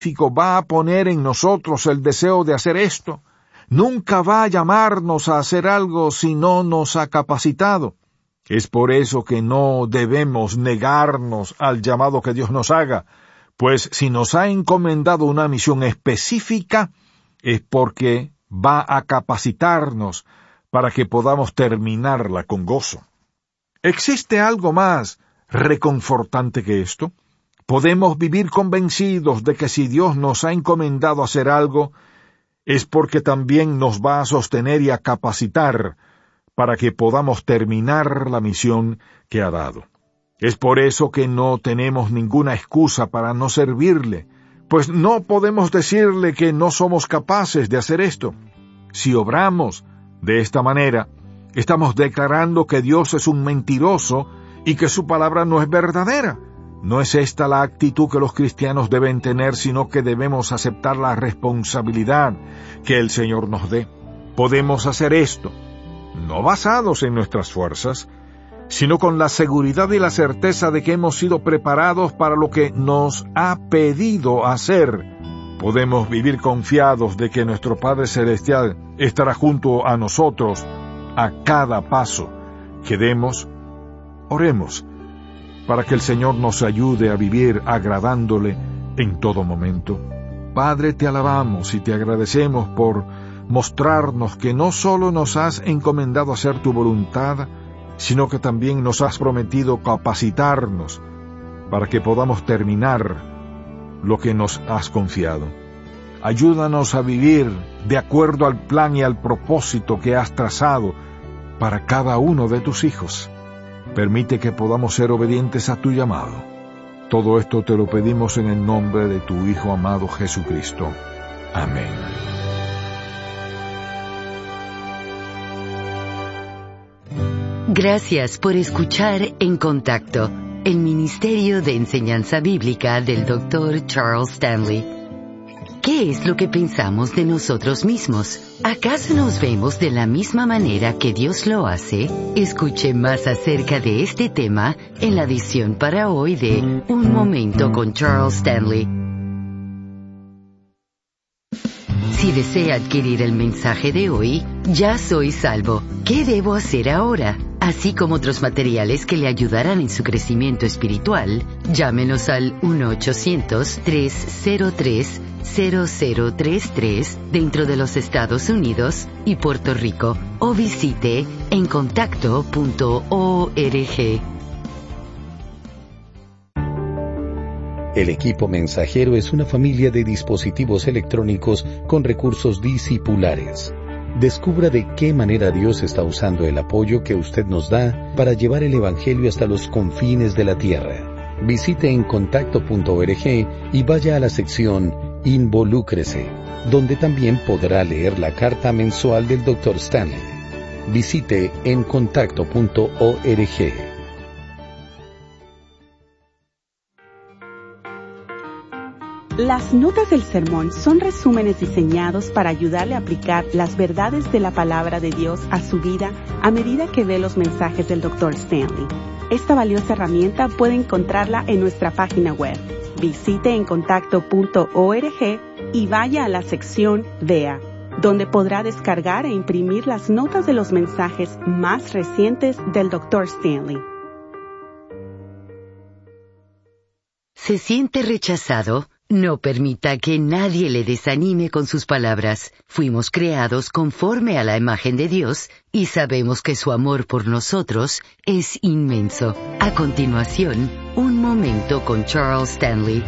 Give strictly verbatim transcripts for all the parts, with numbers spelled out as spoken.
va a poner en nosotros el deseo de hacer esto. Nunca va a llamarnos a hacer algo si no nos ha capacitado. Es por eso que no debemos negarnos al llamado que Dios nos haga, pues si nos ha encomendado una misión específica, es porque va a capacitarnos para que podamos terminarla con gozo. ¿Existe algo más reconfortante que esto? Podemos vivir convencidos de que si Dios nos ha encomendado hacer algo, es porque también nos va a sostener y a capacitar para que podamos terminar la misión que ha dado. Es por eso que no tenemos ninguna excusa para no servirle, pues no podemos decirle que no somos capaces de hacer esto. Si obramos de esta manera, estamos declarando que Dios es un mentiroso y que su palabra no es verdadera. No es esta la actitud que los cristianos deben tener, sino que debemos aceptar la responsabilidad que el Señor nos dé. Podemos hacer esto, no basados en nuestras fuerzas, sino con la seguridad y la certeza de que hemos sido preparados para lo que nos ha pedido hacer. Podemos vivir confiados de que nuestro Padre Celestial estará junto a nosotros a cada paso que demos. Oremos para que el Señor nos ayude a vivir agradándole en todo momento. Padre, te alabamos y te agradecemos por mostrarnos que no solo nos has encomendado hacer tu voluntad, sino que también nos has prometido capacitarnos para que podamos terminar lo que nos has confiado. Ayúdanos a vivir de acuerdo al plan y al propósito que has trazado para cada uno de tus hijos. Permite que podamos ser obedientes a tu llamado. Todo esto te lo pedimos en el nombre de tu Hijo amado Jesucristo. Amén. Gracias por escuchar En Contacto, el Ministerio de Enseñanza Bíblica del doctor Charles Stanley. ¿Qué es lo que pensamos de nosotros mismos? ¿Acaso nos vemos de la misma manera que Dios lo hace? Escuche más acerca de este tema en la edición para hoy de Un Momento con Charles Stanley. Si desea adquirir el mensaje de hoy, Ya soy salvo, ¿qué debo hacer ahora? Así como otros materiales que le ayudarán en su crecimiento espiritual, llámenos al uno ochocientos, tres cero tres, cero cero tres tres dentro de los Estados Unidos y Puerto Rico o visite en contacto punto org. El equipo mensajero es una familia de dispositivos electrónicos con recursos discipulares. Descubra de qué manera Dios está usando el apoyo que usted nos da para llevar el Evangelio hasta los confines de la tierra. Visite en contacto punto org y vaya a la sección Involúcrese, donde también podrá leer la carta mensual del doctor Stanley. Visite en contacto punto org. Las notas del sermón son resúmenes diseñados para ayudarle a aplicar las verdades de la palabra de Dios a su vida a medida que ve los mensajes del doctor Stanley. Esta valiosa herramienta puede encontrarla en nuestra página web. Visite en contacto punto org y vaya a la sección Vea, donde podrá descargar e imprimir las notas de los mensajes más recientes del doctor Stanley. ¿Se siente rechazado? No permita que nadie le desanime con sus palabras. Fuimos creados conforme a la imagen de Dios y sabemos que su amor por nosotros es inmenso. A continuación, un momento con Charles Stanley.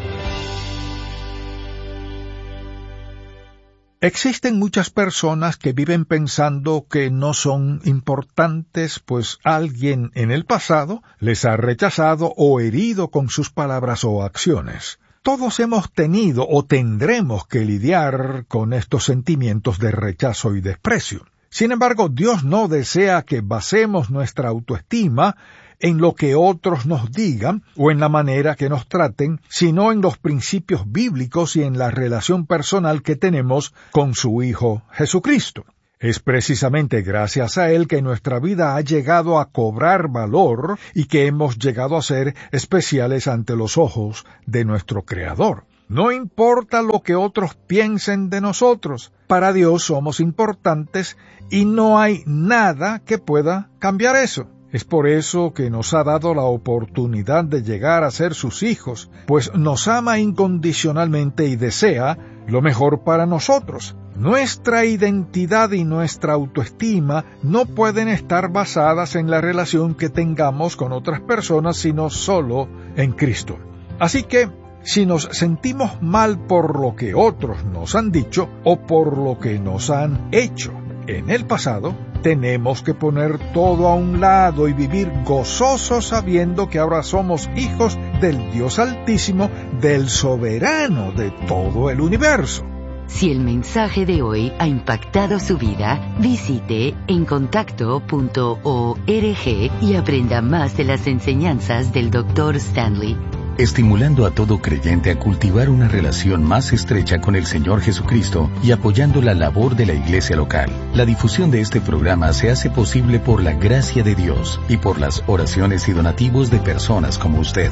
Existen muchas personas que viven pensando que no son importantes, pues alguien en el pasado les ha rechazado o herido con sus palabras o acciones. Todos hemos tenido o tendremos que lidiar con estos sentimientos de rechazo y desprecio. Sin embargo, Dios no desea que basemos nuestra autoestima en lo que otros nos digan o en la manera que nos traten, sino en los principios bíblicos y en la relación personal que tenemos con su Hijo Jesucristo. Es precisamente gracias a Él que nuestra vida ha llegado a cobrar valor y que hemos llegado a ser especiales ante los ojos de nuestro Creador. No importa lo que otros piensen de nosotros, para Dios somos importantes y no hay nada que pueda cambiar eso. Es por eso que nos ha dado la oportunidad de llegar a ser sus hijos, pues nos ama incondicionalmente y desea lo mejor para nosotros. Nuestra identidad y nuestra autoestima no pueden estar basadas en la relación que tengamos con otras personas, sino solo en Cristo. Así que, si nos sentimos mal por lo que otros nos han dicho o por lo que nos han hecho en el pasado, tenemos que poner todo a un lado y vivir gozosos sabiendo que ahora somos hijos del Dios Altísimo, del soberano de todo el universo. Si el mensaje de hoy ha impactado su vida, visite encontacto punto org y aprenda más de las enseñanzas del doctor Stanley. Estimulando a todo creyente a cultivar una relación más estrecha con el Señor Jesucristo y apoyando la labor de la iglesia local. La difusión de este programa se hace posible por la gracia de Dios y por las oraciones y donativos de personas como usted.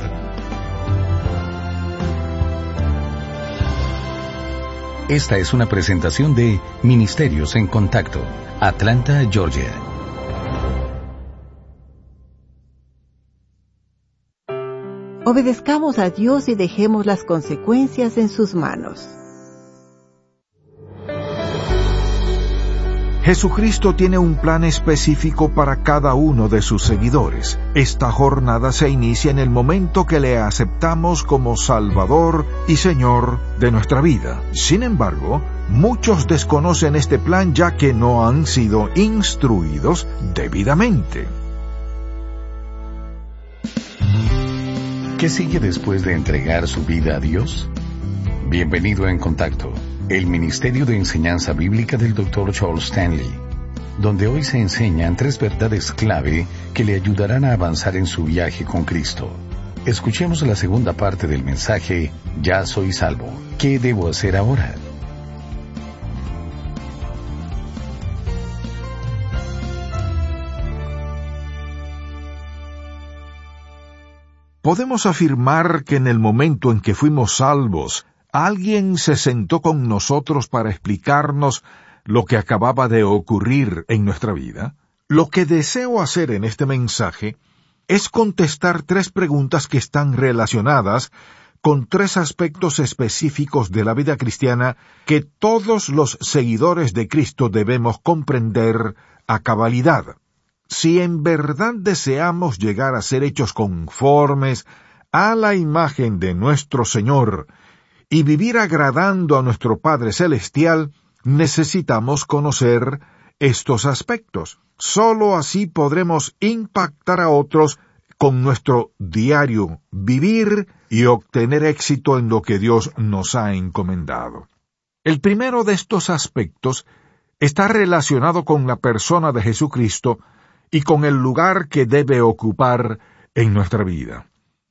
Esta es una presentación de Ministerios en Contacto, Atlanta, Georgia. Obedezcamos a Dios y dejemos las consecuencias en sus manos. Jesucristo tiene un plan específico para cada uno de sus seguidores. Esta jornada se inicia en el momento que le aceptamos como Salvador y Señor de nuestra vida. Sin embargo, muchos desconocen este plan ya que no han sido instruidos debidamente. ¿Qué sigue después de entregar su vida a Dios? Bienvenido a En Contacto, el Ministerio de Enseñanza Bíblica del doctor Charles Stanley, donde hoy se enseñan tres verdades clave que le ayudarán a avanzar en su viaje con Cristo. Escuchemos la segunda parte del mensaje, Ya soy salvo. ¿Qué debo hacer ahora? Podemos afirmar que en el momento en que fuimos salvos, alguien se sentó con nosotros para explicarnos lo que acababa de ocurrir en nuestra vida. Lo que deseo hacer en este mensaje es contestar tres preguntas que están relacionadas con tres aspectos específicos de la vida cristiana que todos los seguidores de Cristo debemos comprender a cabalidad. Si en verdad deseamos llegar a ser hechos conformes a la imagen de nuestro Señor y vivir agradando a nuestro Padre Celestial, necesitamos conocer estos aspectos. Solo así podremos impactar a otros con nuestro diario vivir y obtener éxito en lo que Dios nos ha encomendado. El primero de estos aspectos está relacionado con la persona de Jesucristo y con el lugar que debe ocupar en nuestra vida.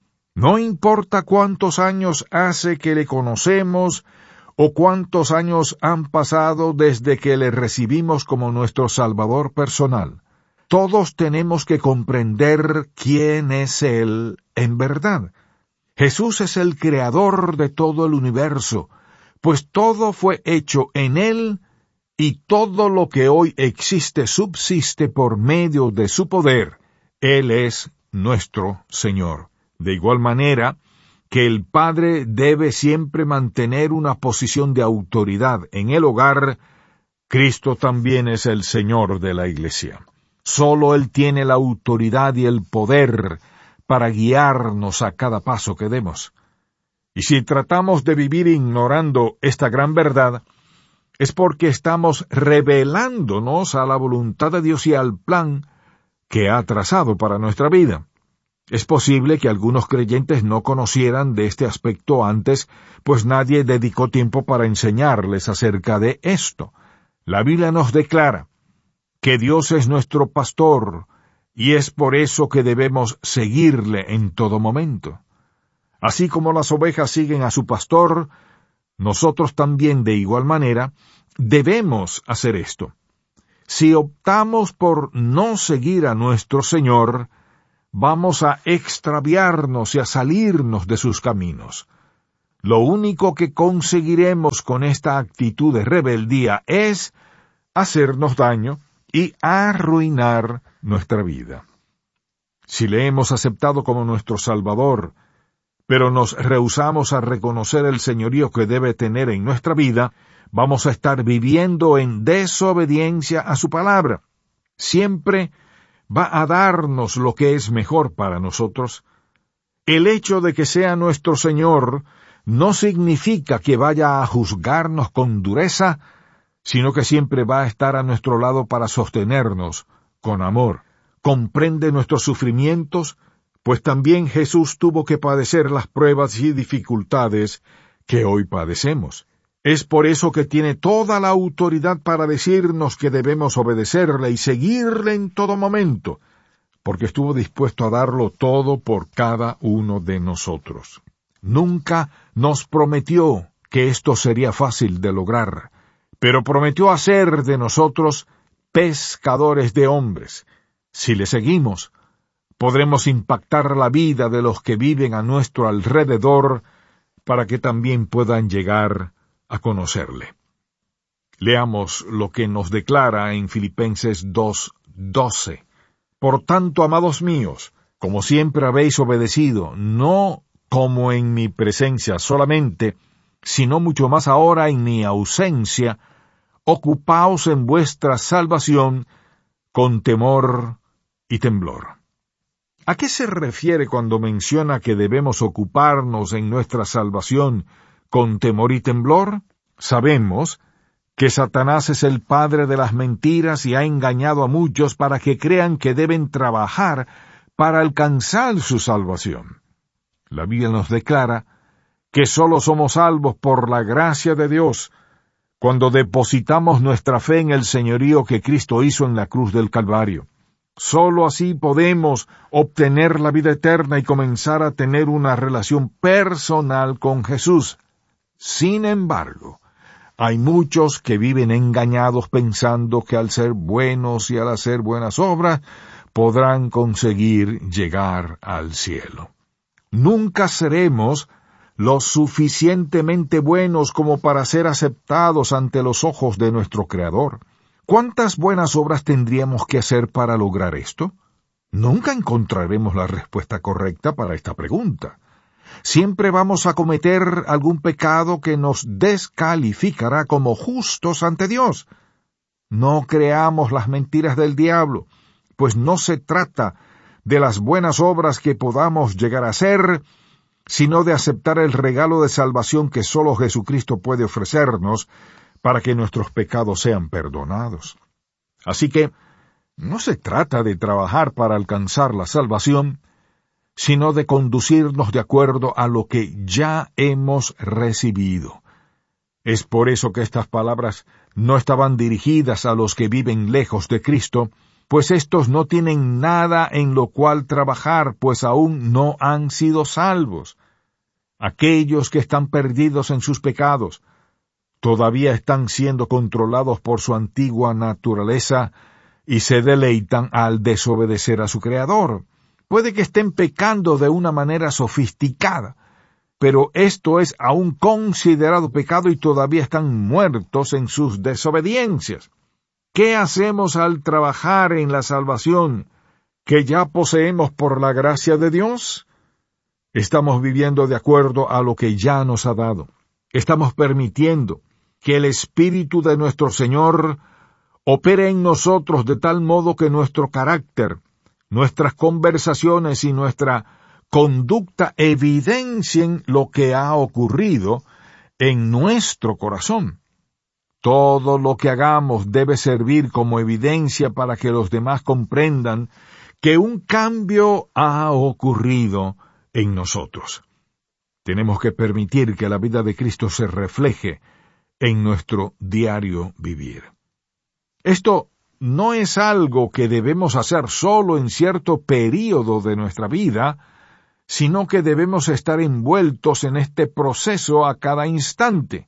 No importa cuántos años hace que le conocemos o cuántos años han pasado desde que le recibimos como nuestro Salvador personal, todos tenemos que comprender quién es Él en verdad. Jesús es el creador de todo el universo, pues todo fue hecho en Él y todo lo que hoy existe subsiste por medio de su poder. Él es nuestro Señor. De igual manera que el padre debe siempre mantener una posición de autoridad en el hogar, Cristo también es el Señor de la Iglesia. Solo Él tiene la autoridad y el poder para guiarnos a cada paso que demos. Y si tratamos de vivir ignorando esta gran verdad, es porque estamos rebelándonos a la voluntad de Dios y al plan que ha trazado para nuestra vida. Es posible que algunos creyentes no conocieran de este aspecto antes, pues nadie dedicó tiempo para enseñarles acerca de esto. La Biblia nos declara que Dios es nuestro pastor, y es por eso que debemos seguirle en todo momento. Así como las ovejas siguen a su pastor, nosotros también, de igual manera, debemos hacer esto. Si optamos por no seguir a nuestro Señor, vamos a extraviarnos y a salirnos de sus caminos. Lo único que conseguiremos con esta actitud de rebeldía es hacernos daño y arruinar nuestra vida. Si le hemos aceptado como nuestro Salvador, pero nos rehusamos a reconocer el señorío que debe tener en nuestra vida, vamos a estar viviendo en desobediencia a su palabra. Siempre va a darnos lo que es mejor para nosotros. El hecho de que sea nuestro Señor no significa que vaya a juzgarnos con dureza, sino que siempre va a estar a nuestro lado para sostenernos con amor. Comprende nuestros sufrimientos, pues también Jesús tuvo que padecer las pruebas y dificultades que hoy padecemos. Es por eso que tiene toda la autoridad para decirnos que debemos obedecerle y seguirle en todo momento, porque estuvo dispuesto a darlo todo por cada uno de nosotros. Nunca nos prometió que esto sería fácil de lograr, pero prometió hacer de nosotros pescadores de hombres. Si le seguimos, podremos impactar la vida de los que viven a nuestro alrededor para que también puedan llegar a conocerle. Leamos lo que nos declara en Filipenses dos doce. Por tanto, amados míos, como siempre habéis obedecido, no como en mi presencia solamente, sino mucho más ahora en mi ausencia, ocupaos en vuestra salvación con temor y temblor. ¿A qué se refiere cuando menciona que debemos ocuparnos en nuestra salvación con temor y temblor? Sabemos que Satanás es el padre de las mentiras y ha engañado a muchos para que crean que deben trabajar para alcanzar su salvación. La Biblia nos declara que sólo somos salvos por la gracia de Dios cuando depositamos nuestra fe en el señorío que Cristo hizo en la cruz del Calvario. Sólo así podemos obtener la vida eterna y comenzar a tener una relación personal con Jesús. Sin embargo, hay muchos que viven engañados pensando que al ser buenos y al hacer buenas obras podrán conseguir llegar al cielo. Nunca seremos lo suficientemente buenos como para ser aceptados ante los ojos de nuestro Creador. ¿Cuántas buenas obras tendríamos que hacer para lograr esto? Nunca encontraremos la respuesta correcta para esta pregunta. Siempre vamos a cometer algún pecado que nos descalificará como justos ante Dios. No creamos las mentiras del diablo, pues no se trata de las buenas obras que podamos llegar a hacer, sino de aceptar el regalo de salvación que solo Jesucristo puede ofrecernos para que nuestros pecados sean perdonados. Así que no se trata de trabajar para alcanzar la salvación, sino de conducirnos de acuerdo a lo que ya hemos recibido. Es por eso que estas palabras no estaban dirigidas a los que viven lejos de Cristo, pues éstos no tienen nada en lo cual trabajar, pues aún no han sido salvos. Aquellos que están perdidos en sus pecados, todavía están siendo controlados por su antigua naturaleza y se deleitan al desobedecer a su Creador. Puede que estén pecando de una manera sofisticada, pero esto es aún considerado pecado y todavía están muertos en sus desobediencias. ¿Qué hacemos al trabajar en la salvación que ya poseemos por la gracia de Dios? Estamos viviendo de acuerdo a lo que ya nos ha dado. Estamos permitiendo que el Espíritu de nuestro Señor opere en nosotros de tal modo que nuestro carácter, nuestras conversaciones y nuestra conducta evidencien lo que ha ocurrido en nuestro corazón. Todo lo que hagamos debe servir como evidencia para que los demás comprendan que un cambio ha ocurrido en nosotros. Tenemos que permitir que la vida de Cristo se refleje en nuestro diario vivir. Esto no es algo que debemos hacer solo en cierto período de nuestra vida, sino que debemos estar envueltos en este proceso a cada instante.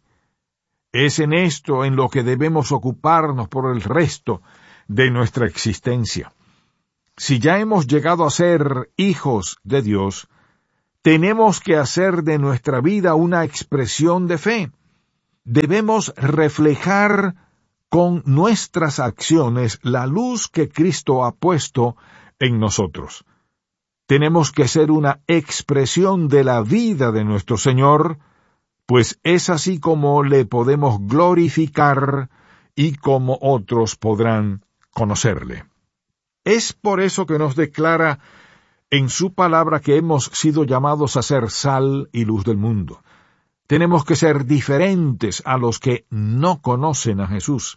Es en esto en lo que debemos ocuparnos por el resto de nuestra existencia. Si ya hemos llegado a ser hijos de Dios, tenemos que hacer de nuestra vida una expresión de fe. Debemos reflejar con nuestras acciones la luz que Cristo ha puesto en nosotros. Tenemos que ser una expresión de la vida de nuestro Señor, pues es así como le podemos glorificar y como otros podrán conocerle. Es por eso que nos declara en su palabra que hemos sido llamados a ser sal y luz del mundo. Tenemos que ser diferentes a los que no conocen a Jesús.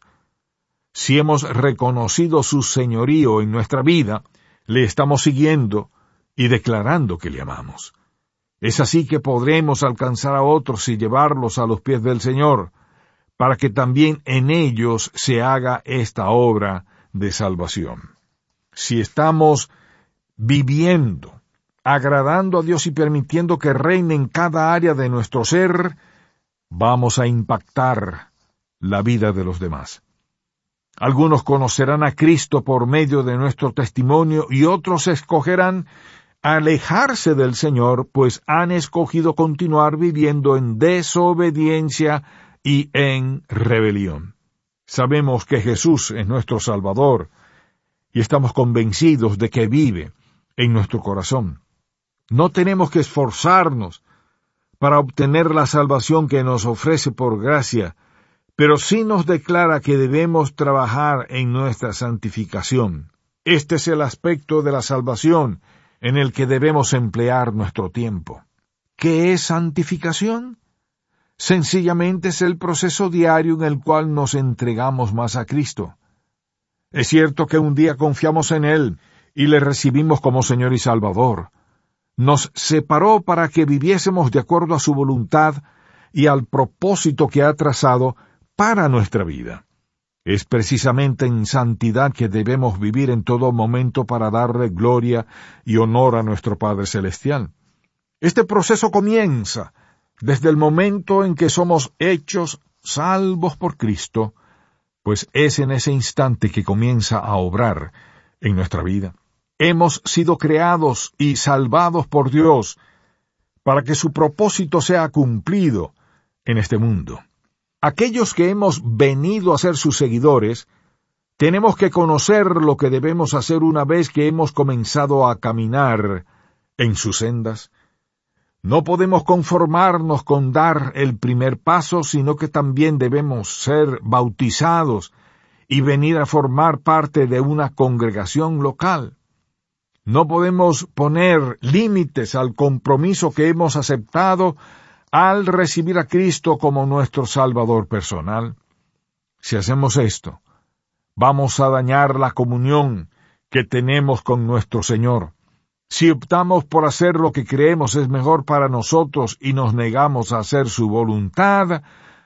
Si hemos reconocido su señorío en nuestra vida, le estamos siguiendo y declarando que le amamos. Es así que podremos alcanzar a otros y llevarlos a los pies del Señor, para que también en ellos se haga esta obra de salvación. Si estamos viviendo, agradando a Dios y permitiendo que reine en cada área de nuestro ser, vamos a impactar la vida de los demás. Algunos conocerán a Cristo por medio de nuestro testimonio y otros escogerán alejarse del Señor, pues han escogido continuar viviendo en desobediencia y en rebelión. Sabemos que Jesús es nuestro Salvador y estamos convencidos de que vive en nuestro corazón. No tenemos que esforzarnos para obtener la salvación que nos ofrece por gracia, pero sí nos declara que debemos trabajar en nuestra santificación. Este es el aspecto de la salvación en el que debemos emplear nuestro tiempo. ¿Qué es santificación? Sencillamente es el proceso diario en el cual nos entregamos más a Cristo. Es cierto que un día confiamos en Él y le recibimos como Señor y Salvador. Nos separó para que viviésemos de acuerdo a su voluntad y al propósito que ha trazado para nuestra vida. Es precisamente en santidad que debemos vivir en todo momento para darle gloria y honor a nuestro Padre Celestial. Este proceso comienza desde el momento en que somos hechos salvos por Cristo, pues es en ese instante que comienza a obrar en nuestra vida. Hemos sido creados y salvados por Dios para que su propósito sea cumplido en este mundo. Aquellos que hemos venido a ser sus seguidores, tenemos que conocer lo que debemos hacer una vez que hemos comenzado a caminar en sus sendas. No podemos conformarnos con dar el primer paso, sino que también debemos ser bautizados y venir a formar parte de una congregación local. No podemos poner límites al compromiso que hemos aceptado al recibir a Cristo como nuestro Salvador personal. Si hacemos esto, vamos a dañar la comunión que tenemos con nuestro Señor. Si optamos por hacer lo que creemos es mejor para nosotros y nos negamos a hacer su voluntad,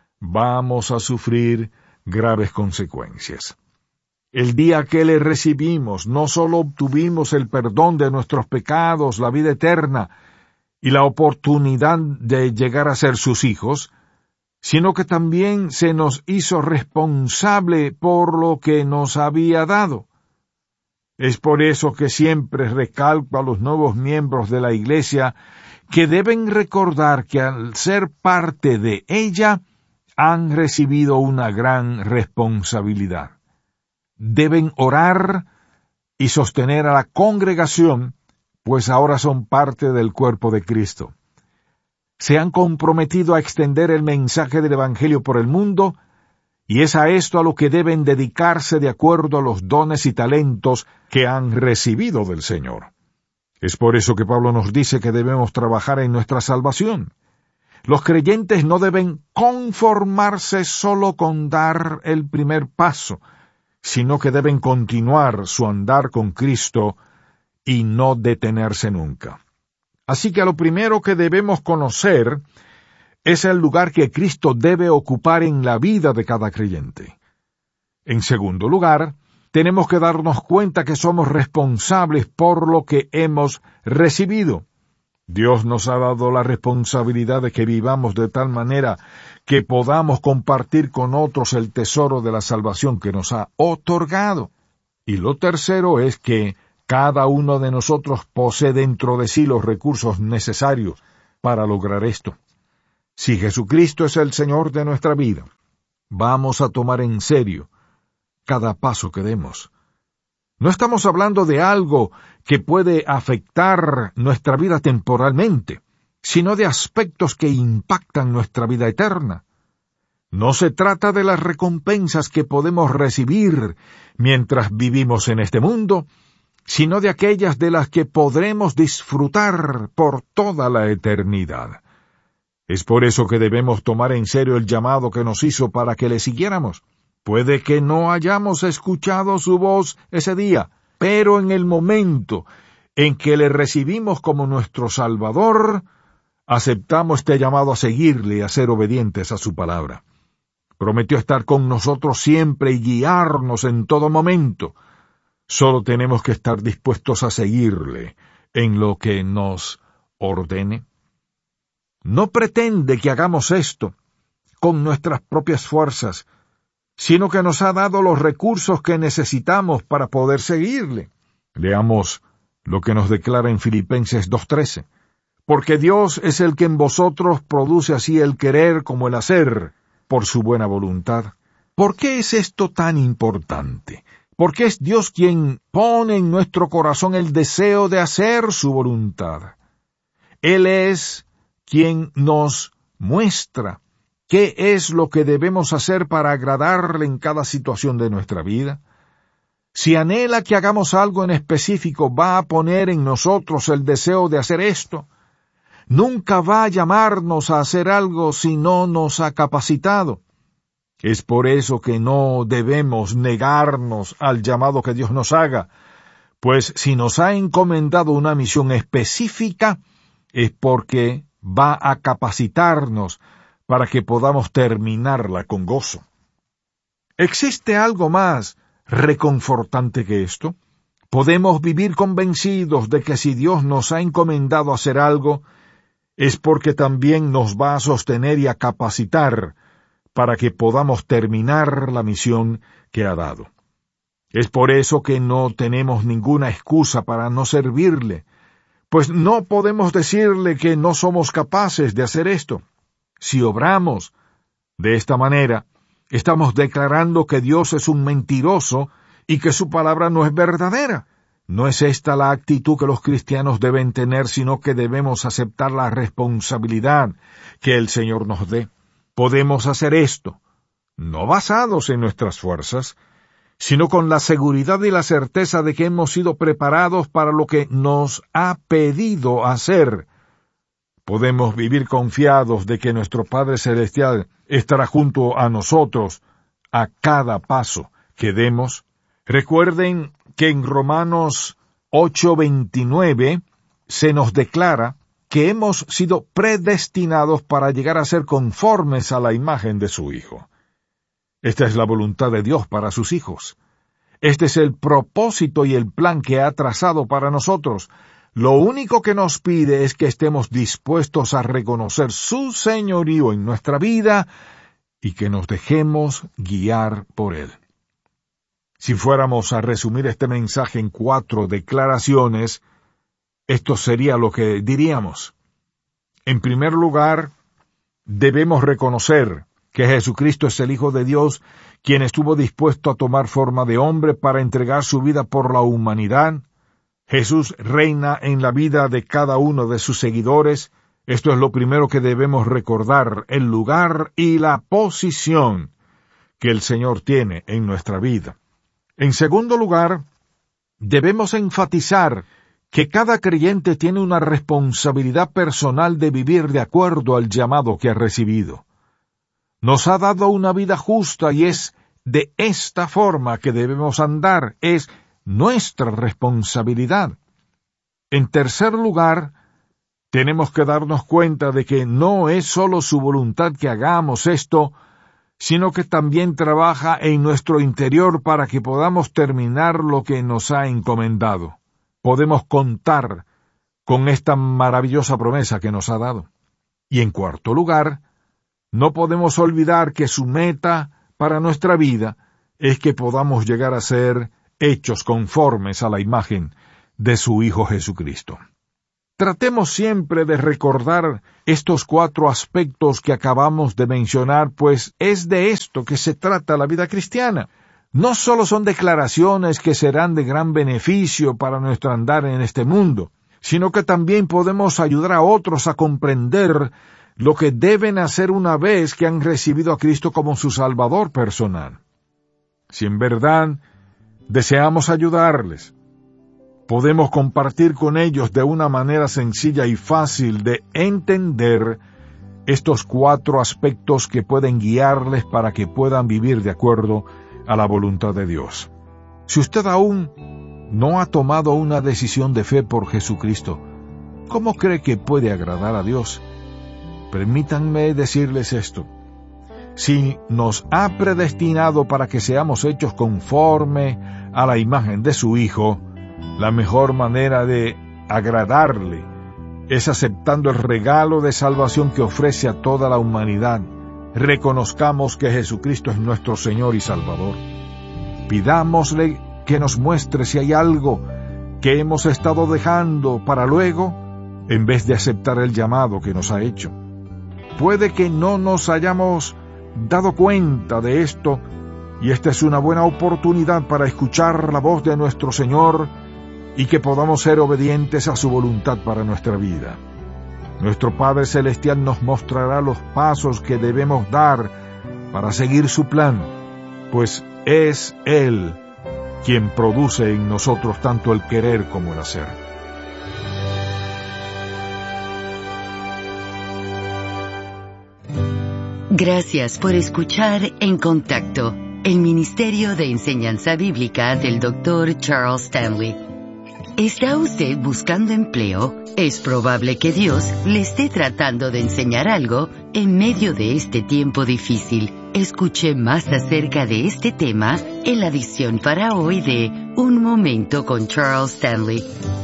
vamos a sufrir graves consecuencias. El día que le recibimos, no solo obtuvimos el perdón de nuestros pecados, la vida eterna y la oportunidad de llegar a ser sus hijos, sino que también se nos hizo responsable por lo que nos había dado. Es por eso que siempre recalco a los nuevos miembros de la Iglesia que deben recordar que al ser parte de ella han recibido una gran responsabilidad. Deben orar y sostener a la congregación, pues ahora son parte del cuerpo de Cristo. Se han comprometido a extender el mensaje del Evangelio por el mundo, y es a esto a lo que deben dedicarse de acuerdo a los dones y talentos que han recibido del Señor. Es por eso que Pablo nos dice que debemos trabajar en nuestra salvación. Los creyentes no deben conformarse solo con dar el primer paso, sino que deben continuar su andar con Cristo y no detenerse nunca. Así que lo primero que debemos conocer es el lugar que Cristo debe ocupar en la vida de cada creyente. En segundo lugar, tenemos que darnos cuenta que somos responsables por lo que hemos recibido. Dios nos ha dado la responsabilidad de que vivamos de tal manera que podamos compartir con otros el tesoro de la salvación que nos ha otorgado. Y lo tercero es que Cada uno de nosotros posee dentro de sí los recursos necesarios para lograr esto. Si Jesucristo es el Señor de nuestra vida, vamos a tomar en serio cada paso que demos. No estamos hablando de algo que puede afectar nuestra vida temporalmente, sino de aspectos que impactan nuestra vida eterna. No se trata de las recompensas que podemos recibir mientras vivimos en este mundo, sino de aquellas de las que podremos disfrutar por toda la eternidad. Es por eso que debemos tomar en serio el llamado que nos hizo para que le siguiéramos. Puede que no hayamos escuchado su voz ese día, pero en el momento en que le recibimos como nuestro Salvador, aceptamos este llamado a seguirle y a ser obedientes a su palabra. Prometió estar con nosotros siempre y guiarnos en todo momento. Solo tenemos que estar dispuestos a seguirle en lo que nos ordene. No pretende que hagamos esto con nuestras propias fuerzas, sino que nos ha dado los recursos que necesitamos para poder seguirle. Leamos lo que nos declara en Filipenses dos trece. Porque Dios es el que en vosotros produce así el querer como el hacer, por su buena voluntad. ¿Por qué es esto tan importante? Porque es Dios quien pone en nuestro corazón el deseo de hacer su voluntad. Él es quien nos muestra qué es lo que debemos hacer para agradarle en cada situación de nuestra vida. Si anhela que hagamos algo en específico, va a poner en nosotros el deseo de hacer esto. Nunca va a llamarnos a hacer algo si no nos ha capacitado. Es por eso que no debemos negarnos al llamado que Dios nos haga, pues si nos ha encomendado una misión específica, es porque va a capacitarnos para que podamos terminarla con gozo. ¿Existe algo más reconfortante que esto? Podemos vivir convencidos de que si Dios nos ha encomendado hacer algo, es porque también nos va a sostener y a capacitar para que podamos terminar la misión que ha dado. Es por eso que no tenemos ninguna excusa para no servirle, pues no podemos decirle que no somos capaces de hacer esto. Si obramos de esta manera, estamos declarando que Dios es un mentiroso y que su palabra no es verdadera. No es esta la actitud que los cristianos deben tener, sino que debemos aceptar la responsabilidad que el Señor nos dé. Podemos hacer esto, no basados en nuestras fuerzas, sino con la seguridad y la certeza de que hemos sido preparados para lo que nos ha pedido hacer. Podemos vivir confiados de que nuestro Padre Celestial estará junto a nosotros a cada paso que demos. Recuerden que en Romanos ocho veintinueve se nos declara que hemos sido predestinados para llegar a ser conformes a la imagen de su Hijo. Esta es la voluntad de Dios para sus hijos. Este es el propósito y el plan que ha trazado para nosotros. Lo único que nos pide es que estemos dispuestos a reconocer su señorío en nuestra vida y que nos dejemos guiar por Él. Si fuéramos a resumir este mensaje en cuatro declaraciones, esto sería lo que diríamos. En primer lugar, debemos reconocer que Jesucristo es el Hijo de Dios, quien estuvo dispuesto a tomar forma de hombre para entregar su vida por la humanidad. Jesús reina en la vida de cada uno de sus seguidores. Esto es lo primero que debemos recordar, el lugar y la posición que el Señor tiene en nuestra vida. En segundo lugar, debemos enfatizar que cada creyente tiene una responsabilidad personal de vivir de acuerdo al llamado que ha recibido. Nos ha dado una vida justa y es de esta forma que debemos andar, es nuestra responsabilidad. En tercer lugar, tenemos que darnos cuenta de que no es solo su voluntad que hagamos esto, sino que también trabaja en nuestro interior para que podamos terminar lo que nos ha encomendado. Podemos contar con esta maravillosa promesa que nos ha dado. Y en cuarto lugar, no podemos olvidar que su meta para nuestra vida es que podamos llegar a ser hechos conformes a la imagen de su Hijo Jesucristo. Tratemos siempre de recordar estos cuatro aspectos que acabamos de mencionar, pues es de esto que se trata la vida cristiana. No solo son declaraciones que serán de gran beneficio para nuestro andar en este mundo, sino que también podemos ayudar a otros a comprender lo que deben hacer una vez que han recibido a Cristo como su Salvador personal. Si en verdad deseamos ayudarles, podemos compartir con ellos de una manera sencilla y fácil de entender estos cuatro aspectos que pueden guiarles para que puedan vivir de acuerdo a la voluntad de Dios. Si usted aún no ha tomado una decisión de fe por Jesucristo, ¿cómo cree que puede agradar a Dios? Permítanme decirles esto. Si nos ha predestinado para que seamos hechos conforme a la imagen de su Hijo, la mejor manera de agradarle es aceptando el regalo de salvación que ofrece a toda la humanidad. Reconozcamos que Jesucristo es nuestro Señor y Salvador. Pidámosle que nos muestre si hay algo que hemos estado dejando para luego, en vez de aceptar el llamado que nos ha hecho. Puede que no nos hayamos dado cuenta de esto, y esta es una buena oportunidad para escuchar la voz de nuestro Señor y que podamos ser obedientes a su voluntad para nuestra vida. Nuestro Padre Celestial nos mostrará los pasos que debemos dar para seguir su plan, pues es Él quien produce en nosotros tanto el querer como el hacer. Gracias por escuchar En Contacto, el Ministerio de Enseñanza Bíblica del doctor Charles Stanley. ¿Está usted buscando empleo? Es probable que Dios le esté tratando de enseñar algo en medio de este tiempo difícil. Escuche más acerca de este tema en la edición para hoy de Un Momento con Charles Stanley.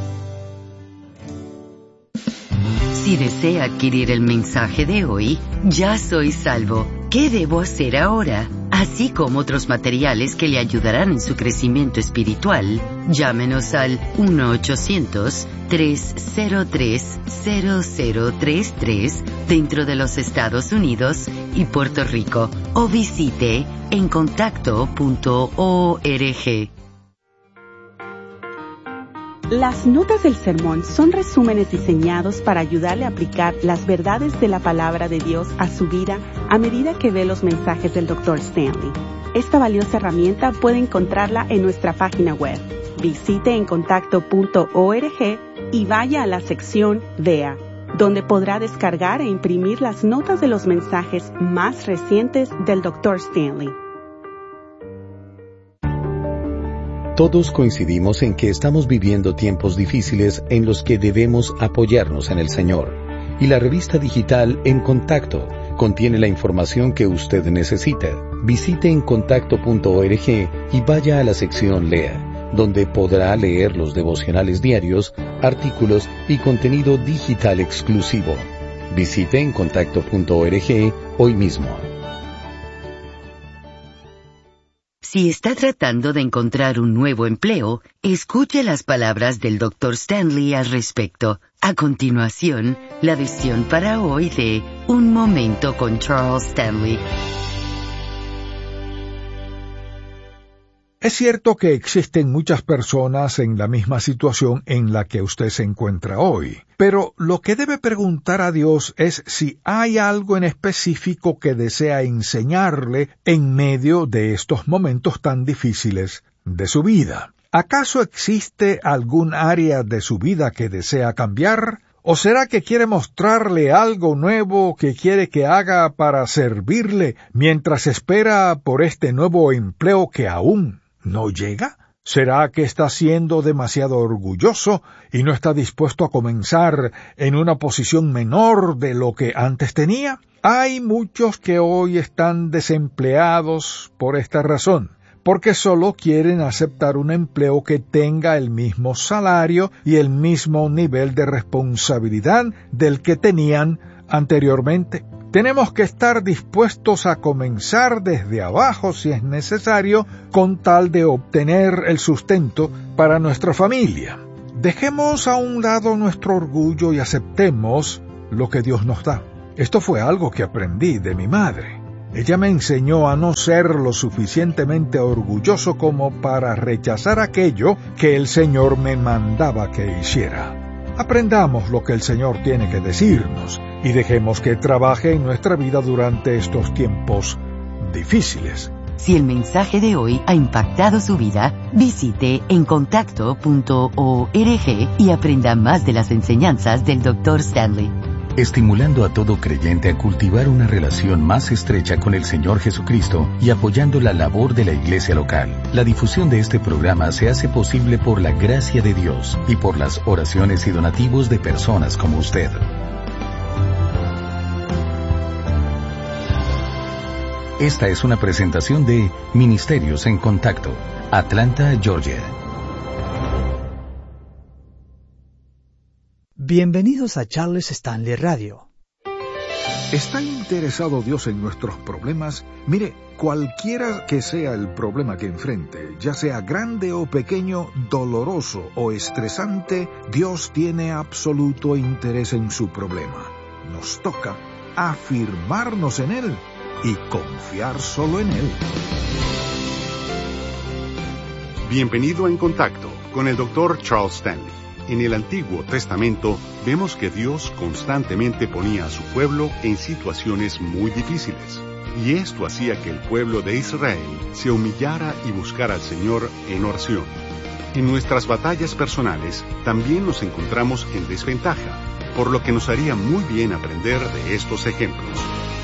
Si desea adquirir el mensaje de hoy, Ya soy salvo, ¿qué debo hacer ahora? Así como otros materiales que le ayudarán en su crecimiento espiritual, llámenos al uno ochocientos, tres cero tres, cero cero tres tres dentro de los Estados Unidos y Puerto Rico o visite en contacto punto org. Las notas del sermón son resúmenes diseñados para ayudarle a aplicar las verdades de la palabra de Dios a su vida a medida que ve los mensajes del doctor Stanley. Esta valiosa herramienta puede encontrarla en nuestra página web. Visite en contacto punto org y vaya a la sección Vea, donde podrá descargar e imprimir las notas de los mensajes más recientes del doctor Stanley. Todos coincidimos en que estamos viviendo tiempos difíciles en los que debemos apoyarnos en el Señor. Y la revista digital En Contacto contiene la información que usted necesita. Visite en contacto punto org y vaya a la sección Lea, donde podrá leer los devocionales diarios, artículos y contenido digital exclusivo. Visite en contacto punto org hoy mismo. Si está tratando de encontrar un nuevo empleo, escuche las palabras del doctor Stanley al respecto. A continuación, la edición para hoy de Un Momento con Charles Stanley. Es cierto que existen muchas personas en la misma situación en la que usted se encuentra hoy, pero lo que debe preguntar a Dios es si hay algo en específico que desea enseñarle en medio de estos momentos tan difíciles de su vida. ¿Acaso existe algún área de su vida que desea cambiar? ¿O será que quiere mostrarle algo nuevo que quiere que haga para servirle mientras espera por este nuevo empleo que aún no llega? ¿Será que está siendo demasiado orgulloso y no está dispuesto a comenzar en una posición menor de lo que antes tenía? Hay muchos que hoy están desempleados por esta razón, porque solo quieren aceptar un empleo que tenga el mismo salario y el mismo nivel de responsabilidad del que tenían anteriormente. Tenemos que estar dispuestos a comenzar desde abajo si es necesario, con tal de obtener el sustento para nuestra familia. Dejemos a un lado nuestro orgullo y aceptemos lo que Dios nos da. Esto fue algo que aprendí de mi madre. Ella me enseñó a no ser lo suficientemente orgulloso como para rechazar aquello que el Señor me mandaba que hiciera. Aprendamos lo que el Señor tiene que decirnos y dejemos que trabaje en nuestra vida durante estos tiempos difíciles. Si el mensaje de hoy ha impactado su vida, visite encontacto punto org y aprenda más de las enseñanzas del doctor Stanley. Estimulando a todo creyente a cultivar una relación más estrecha con el Señor Jesucristo y apoyando la labor de la iglesia local. La difusión de este programa se hace posible por la gracia de Dios y por las oraciones y donativos de personas como usted. Esta es una presentación de Ministerios en Contacto, Atlanta, Georgia. Bienvenidos a Charles Stanley Radio. ¿Está interesado Dios en nuestros problemas? Mire, cualquiera que sea el problema que enfrente, ya sea grande o pequeño, doloroso o estresante, Dios tiene absoluto interés en su problema. Nos toca afirmarnos en Él y confiar solo en Él. Bienvenido a En Contacto con el doctor Charles Stanley. En el Antiguo Testamento vemos que Dios constantemente ponía a su pueblo en situaciones muy difíciles, y esto hacía que el pueblo de Israel se humillara y buscara al Señor en oración. En nuestras batallas personales también nos encontramos en desventaja, por lo que nos haría muy bien aprender de estos ejemplos.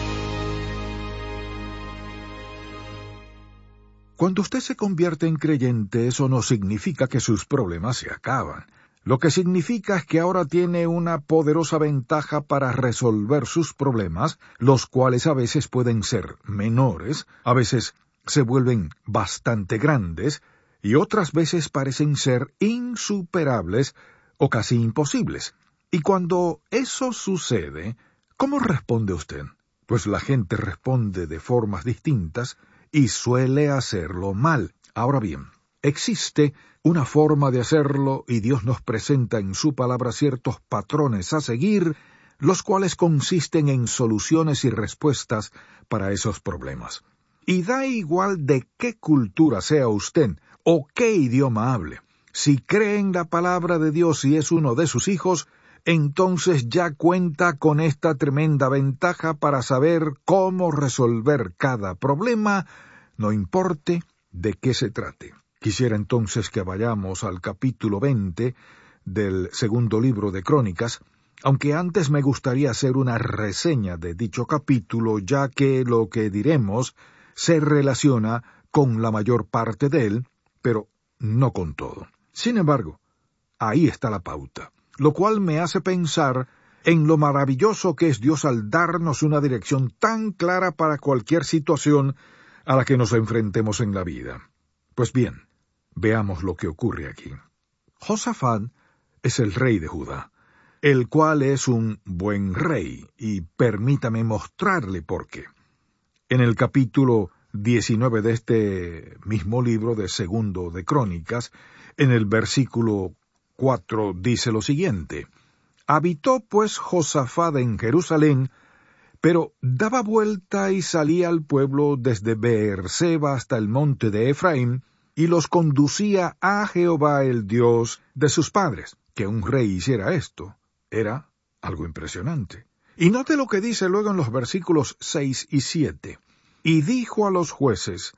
Cuando usted se convierte en creyente, eso no significa que sus problemas se acaban. Lo que significa es que ahora tiene una poderosa ventaja para resolver sus problemas, los cuales a veces pueden ser menores, a veces se vuelven bastante grandes, y otras veces parecen ser insuperables o casi imposibles. Y cuando eso sucede, ¿cómo responde usted? Pues la gente responde de formas distintas y suele hacerlo mal. Ahora bien, existe una forma de hacerlo y Dios nos presenta en su palabra ciertos patrones a seguir, los cuales consisten en soluciones y respuestas para esos problemas. Y da igual de qué cultura sea usted o qué idioma hable. Si cree en la palabra de Dios y es uno de sus hijos, entonces ya cuenta con esta tremenda ventaja para saber cómo resolver cada problema, no importe de qué se trate. Quisiera entonces que vayamos al capítulo veinte del segundo libro de Crónicas, aunque antes me gustaría hacer una reseña de dicho capítulo, ya que lo que diremos se relaciona con la mayor parte de él, pero no con todo. Sin embargo, ahí está la pauta, lo cual me hace pensar en lo maravilloso que es Dios al darnos una dirección tan clara para cualquier situación a la que nos enfrentemos en la vida. Pues bien, veamos lo que ocurre aquí. Josafat es el rey de Judá, el cual es un buen rey, y permítame mostrarle por qué. En el capítulo diecinueve de este mismo libro de Segundo de Crónicas, en el versículo cuatro dice lo siguiente: Habitó pues Josafat en Jerusalén, pero daba vuelta y salía al pueblo desde Beerseba hasta el monte de Efraín, y los conducía a Jehová el Dios de sus padres. Que un rey hiciera esto era algo impresionante. Y note lo que dice luego en los versículos seis y siete. Y dijo a los jueces: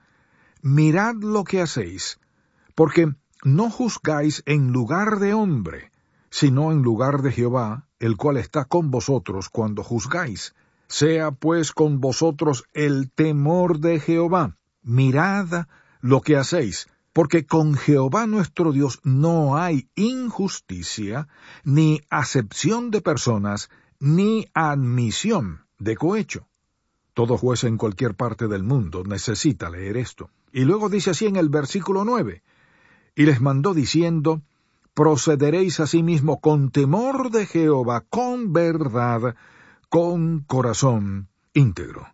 Mirad lo que hacéis, porque no juzgáis en lugar de hombre, sino en lugar de Jehová, el cual está con vosotros cuando juzgáis. Sea pues con vosotros el temor de Jehová. Mirad lo que hacéis, porque con Jehová nuestro Dios no hay injusticia, ni acepción de personas, ni admisión de cohecho. Todo juez en cualquier parte del mundo necesita leer esto. Y luego dice así en el versículo nueve, y les mandó diciendo: procederéis asimismo con temor de Jehová, con verdad, con corazón íntegro.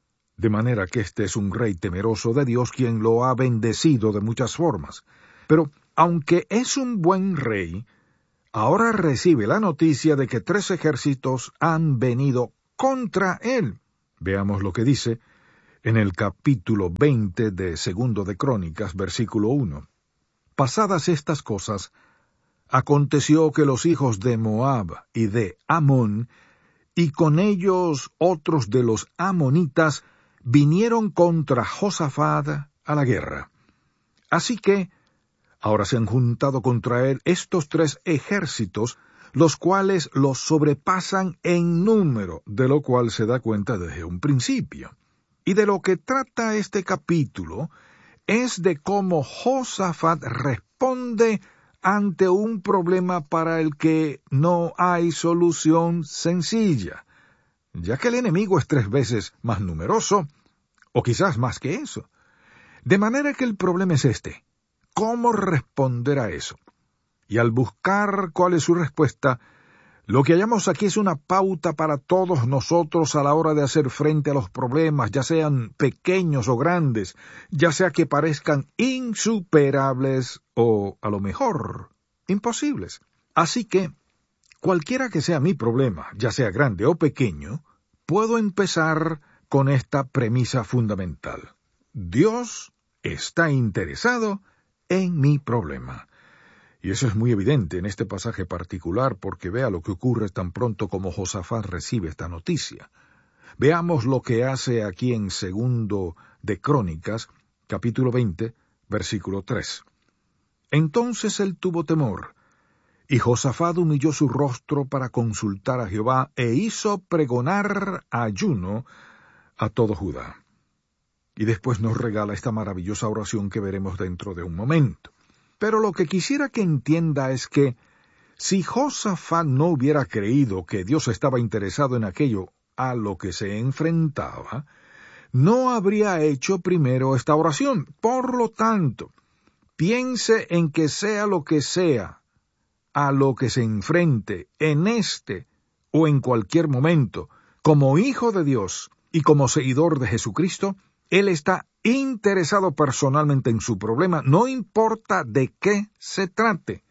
De manera que este es un rey temeroso de Dios, quien lo ha bendecido de muchas formas. Pero, aunque es un buen rey, ahora recibe la noticia de que tres ejércitos han venido contra él. Veamos lo que dice en el capítulo veinte de Segundo de Crónicas, versículo uno. Pasadas estas cosas, aconteció que los hijos de Moab y de Amón, y con ellos otros de los amonitas, vinieron contra Josafat a la guerra. Así que ahora se han juntado contra él estos tres ejércitos, los cuales los sobrepasan en número, de lo cual se da cuenta desde un principio. Y de lo que trata este capítulo es de cómo Josafat responde ante un problema para el que no hay solución sencilla, ya que el enemigo es tres veces más numeroso, o quizás más que eso. De manera que el problema es este: ¿cómo responder a eso? Y al buscar cuál es su respuesta, lo que hallamos aquí es una pauta para todos nosotros a la hora de hacer frente a los problemas, ya sean pequeños o grandes, ya sea que parezcan insuperables o, a lo mejor, imposibles. Así que, cualquiera que sea mi problema, ya sea grande o pequeño, puedo empezar con esta premisa fundamental: Dios está interesado en mi problema. Y eso es muy evidente en este pasaje particular, porque vea lo que ocurre tan pronto como Josafat recibe esta noticia. Veamos lo que hace aquí en Segundo de Crónicas, capítulo veinte, versículo tres. Entonces él tuvo temor, y Josafat humilló su rostro para consultar a Jehová, e hizo pregonar ayuno a todo Judá. Y después nos regala esta maravillosa oración que veremos dentro de un momento. Pero lo que quisiera que entienda es que si Josafat no hubiera creído que Dios estaba interesado en aquello a lo que se enfrentaba, no habría hecho primero esta oración. Por lo tanto, piense en que sea lo que sea a lo que se enfrente en este o en cualquier momento, como hijo de Dios y como seguidor de Jesucristo, Él está interesado personalmente en su problema, no importa de qué se trate.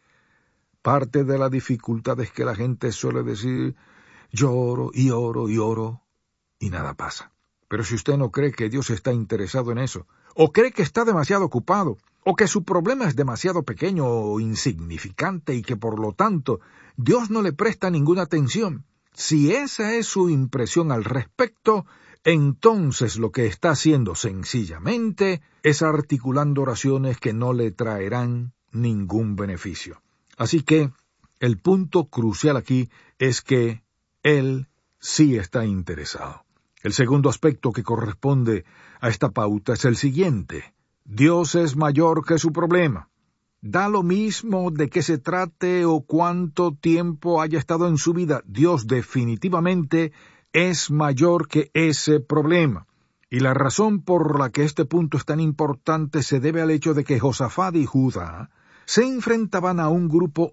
Parte de la dificultad es que la gente suele decir: yo oro y oro y oro y nada pasa. Pero si usted no cree que Dios está interesado en eso, o cree que está demasiado ocupado, o que su problema es demasiado pequeño o insignificante y que por lo tanto Dios no le presta ninguna atención, si esa es su impresión al respecto, entonces lo que está haciendo sencillamente es articulando oraciones que no le traerán ningún beneficio. Así que el punto crucial aquí es que Él sí está interesado. El segundo aspecto que corresponde a esta pauta es el siguiente: Dios es mayor que su problema. Da lo mismo de qué se trate o cuánto tiempo haya estado en su vida, Dios definitivamente es mayor que ese problema. Y la razón por la que este punto es tan importante se debe al hecho de que Josafat y Judá se enfrentaban a un grupo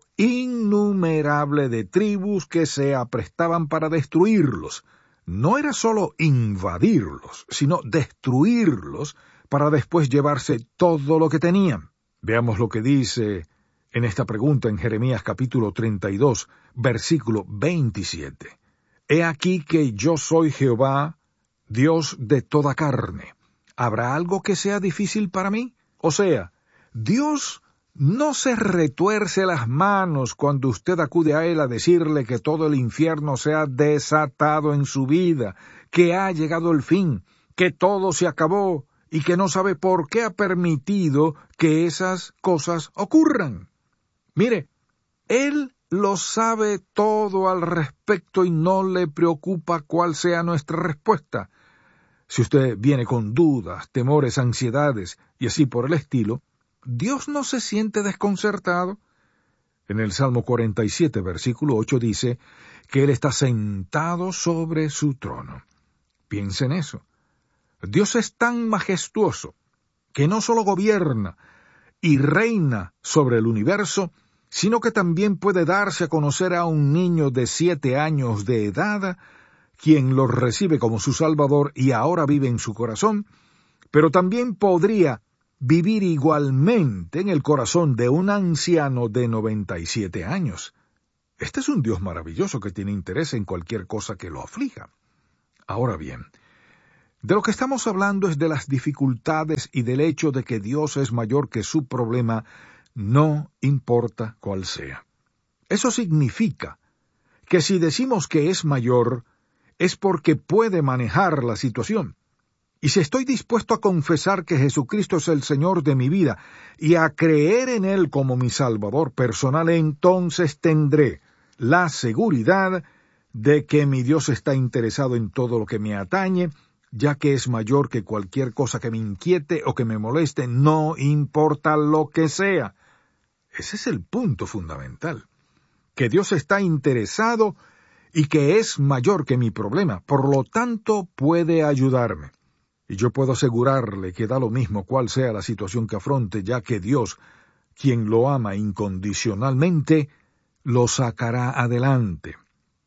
innumerable de tribus que se aprestaban para destruirlos. No era solo invadirlos, sino destruirlos para después llevarse todo lo que tenían. Veamos lo que dice en esta pregunta en Jeremías capítulo treinta y dos, versículo veintisiete. He aquí que yo soy Jehová, Dios de toda carne. ¿Habrá algo que sea difícil para mí? O sea, Dios no se retuerce las manos cuando usted acude a Él a decirle que todo el infierno se ha desatado en su vida, que ha llegado el fin, que todo se acabó y que no sabe por qué ha permitido que esas cosas ocurran. Mire, Él lo sabe todo al respecto y no le preocupa cuál sea nuestra respuesta. Si usted viene con dudas, temores, ansiedades y así por el estilo, Dios no se siente desconcertado. En el Salmo cuarenta y siete, versículo ocho, dice que Él está sentado sobre su trono. Piense en eso. Dios es tan majestuoso que no solo gobierna y reina sobre el universo, sino que también puede darse a conocer a un niño de siete años de edad, quien lo recibe como su Salvador y ahora vive en su corazón, pero también podría vivir igualmente en el corazón de un anciano de noventa y siete años. Este es un Dios maravilloso que tiene interés en cualquier cosa que lo aflija. Ahora bien, de lo que estamos hablando es de las dificultades y del hecho de que Dios es mayor que su problema, no importa cuál sea. Eso significa que si decimos que es mayor, es porque puede manejar la situación. Y si estoy dispuesto a confesar que Jesucristo es el Señor de mi vida y a creer en Él como mi Salvador personal, entonces tendré la seguridad de que mi Dios está interesado en todo lo que me atañe, ya que es mayor que cualquier cosa que me inquiete o que me moleste, no importa lo que sea. Ese es el punto fundamental, que Dios está interesado y que es mayor que mi problema, por lo tanto puede ayudarme. Y yo puedo asegurarle que da lo mismo cuál sea la situación que afronte, ya que Dios, quien lo ama incondicionalmente, lo sacará adelante.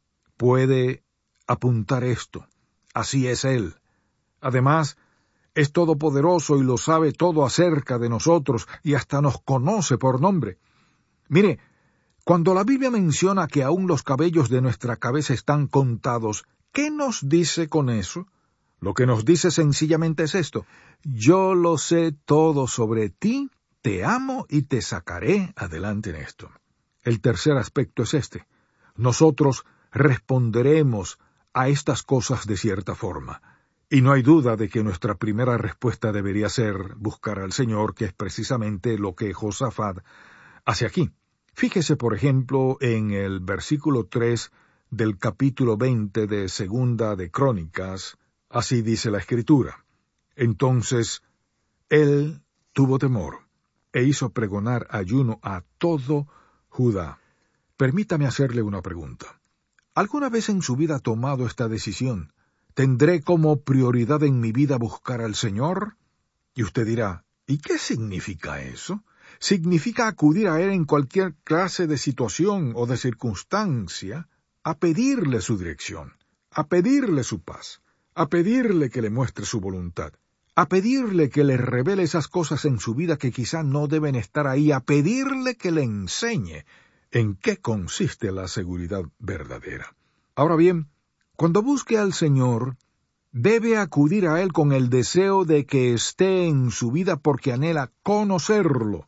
Puede apuntar esto. Así es Él. Además, es todopoderoso y lo sabe todo acerca de nosotros y hasta nos conoce por nombre. Mire, cuando la Biblia menciona que aún los cabellos de nuestra cabeza están contados, ¿qué nos dice con eso? Lo que nos dice sencillamente es esto: yo lo sé todo sobre ti, te amo y te sacaré adelante en esto. El tercer aspecto es este: nosotros responderemos a estas cosas de cierta forma. Y no hay duda de que nuestra primera respuesta debería ser buscar al Señor, que es precisamente lo que Josafat hace aquí. Fíjese, por ejemplo, en el versículo tres del capítulo veinte de Segunda de Crónicas. Así dice la Escritura: entonces él tuvo temor e hizo pregonar ayuno a todo Judá. Permítame hacerle una pregunta. ¿Alguna vez en su vida ha tomado esta decisión? ¿Tendré como prioridad en mi vida buscar al Señor? Y usted dirá, ¿y qué significa eso? Significa acudir a Él en cualquier clase de situación o de circunstancia, a pedirle su dirección, a pedirle su paz, a pedirle que le muestre su voluntad, a pedirle que le revele esas cosas en su vida que quizá no deben estar ahí, a pedirle que le enseñe en qué consiste la seguridad verdadera. Ahora bien, cuando busque al Señor, debe acudir a Él con el deseo de que esté en su vida porque anhela conocerlo